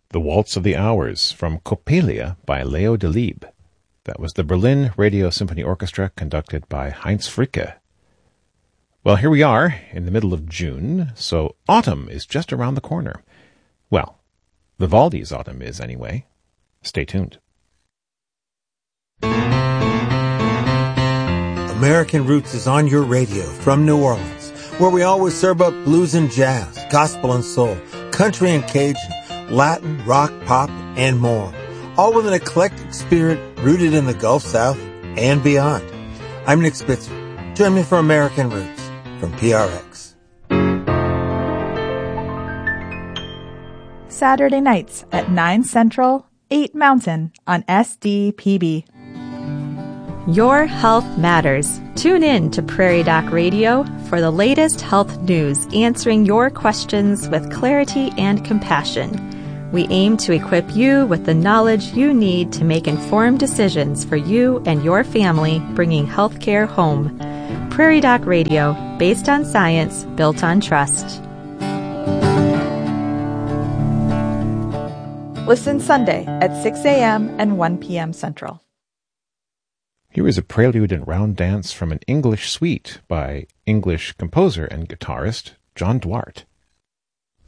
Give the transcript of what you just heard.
The Waltz of the Hours from Coppelia by Leo Delibes. That was the Berlin Radio Symphony Orchestra conducted by Heinz Fricke. Well, here we are in the middle of June, so autumn is just around the corner. Well, Vivaldi's autumn is anyway. Stay tuned. American Roots is on your radio from New Orleans, where we always serve up blues and jazz, gospel and soul, country and Cajun, Latin, rock, pop, and more, all with an eclectic spirit rooted in the Gulf South and beyond. I'm Nick Spitzer. Join me for American Roots from PRX. Saturday nights at 9 Central, 8 Mountain on SDPB. Your health matters. Tune in to Prairie Doc Radio for the latest health news, answering your questions with clarity and compassion. We aim to equip you with the knowledge you need to make informed decisions for you and your family, bringing healthcare home. Prairie Doc Radio, based on science, built on trust. Listen Sunday at 6 a.m. and 1 p.m. Central. Here is a prelude and round dance from an English suite by English composer and guitarist John Duarte.